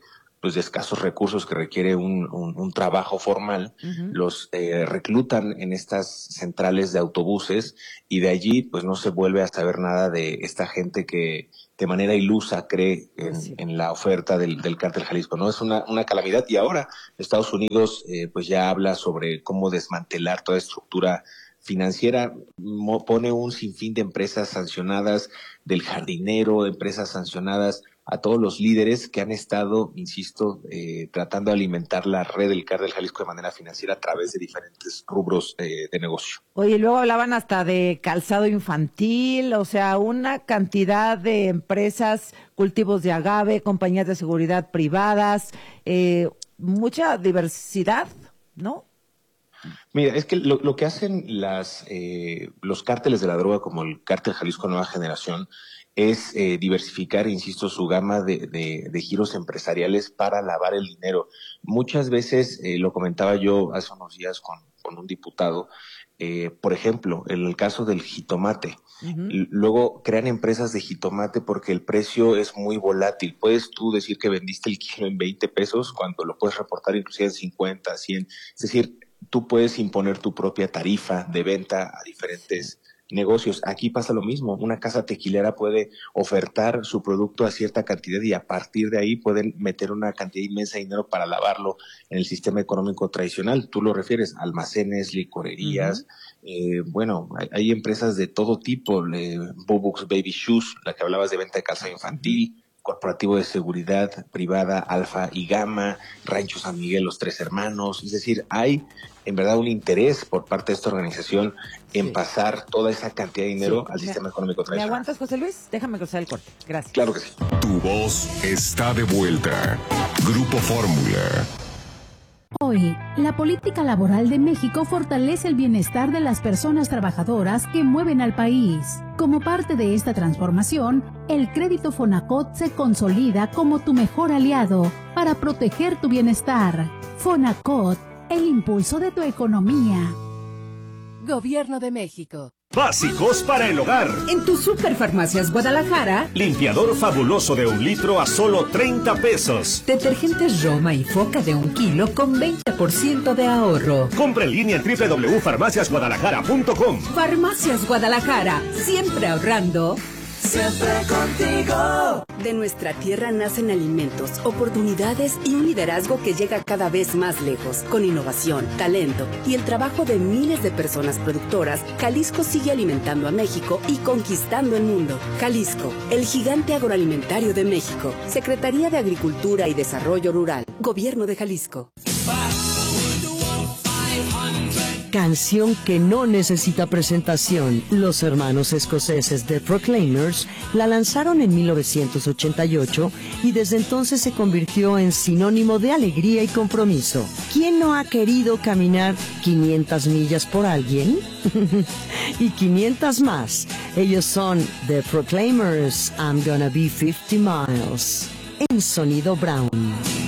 pues de escasos recursos que requiere un, un, un trabajo formal, uh-huh. los eh, reclutan en estas centrales de autobuses y de allí pues no se vuelve a saber nada de esta gente que de manera ilusa cree en, sí. en la oferta del, del Cártel Jalisco, ¿no? Es una, una calamidad y ahora Estados Unidos eh, pues ya habla sobre cómo desmantelar toda estructura financiera, mo, pone un sinfín de empresas sancionadas, del jardinero, empresas sancionadas, a todos los líderes que han estado, insisto, eh, tratando de alimentar la red del Cártel Jalisco de manera financiera a través de diferentes rubros eh, de negocio. Oye, luego hablaban hasta de calzado infantil, o sea, una cantidad de empresas, cultivos de agave, compañías de seguridad privadas, eh, mucha diversidad, ¿no? Mira, es que lo, lo que hacen las eh, los cárteles de la droga como el Cártel Jalisco Nueva Generación es eh, diversificar, insisto, su gama de, de, de giros empresariales para lavar el dinero. Muchas veces, eh, lo comentaba yo hace unos días con, con un diputado, eh, por ejemplo, en el caso del jitomate, uh-huh. luego crean empresas de jitomate porque el precio es muy volátil. Puedes tú decir que vendiste el kilo en veinte pesos cuando lo puedes reportar inclusive en cincuenta, cien. Es decir, tú puedes imponer tu propia tarifa de venta a diferentes negocios. Aquí pasa lo mismo. Una casa tequilera puede ofertar su producto a cierta cantidad y a partir de ahí pueden meter una cantidad inmensa de dinero para lavarlo en el sistema económico tradicional. Tú lo refieres, almacenes, licorerías. Uh-huh. Eh, bueno, hay, hay empresas de todo tipo. Eh, Bubux Baby Shoes, la que hablabas de venta de calzado infantil. Uh-huh. Corporativo de seguridad privada Alfa y Gamma, Rancho San Miguel, Los Tres Hermanos. Es decir, hay en verdad un interés por parte de esta organización en sí. pasar toda esa cantidad de dinero sí. al sistema ¿Me, económico tradicional. ¿Me aguantas, José Luis? Déjame cruzar el corte. Gracias. Claro que sí. Tu voz está de vuelta. Grupo Fórmula. Hoy, la política laboral de México fortalece el bienestar de las personas trabajadoras que mueven al país. Como parte de esta transformación, el crédito Fonacot se consolida como tu mejor aliado para proteger tu bienestar. Fonacot, el impulso de tu economía. Gobierno de México. Básicos para el hogar. En tu Superfarmacias Guadalajara. Limpiador fabuloso de un litro a solo treinta pesos. Detergentes Roma y Foca de un kilo con veinte por ciento de ahorro. Compra en línea en doble u doble u doble u punto farmacias guadalajara punto com. Farmacias Guadalajara. Siempre ahorrando. Siempre contigo. De nuestra tierra nacen alimentos, oportunidades y un liderazgo que llega cada vez más lejos. Con innovación, talento y el trabajo de miles de personas productoras, Jalisco sigue alimentando a México y conquistando el mundo. Jalisco, el gigante agroalimentario de México. Secretaría de Agricultura y Desarrollo Rural. Gobierno de Jalisco. Canción que no necesita presentación. Los hermanos escoceses The Proclaimers la lanzaron en mil novecientos ochenta y ocho y desde entonces se convirtió en sinónimo de alegría y compromiso. ¿Quién no ha querido caminar quinientas millas por alguien? Y quinientas más. Ellos son The Proclaimers, I'm Gonna Be fifty miles. En Sonido Brown.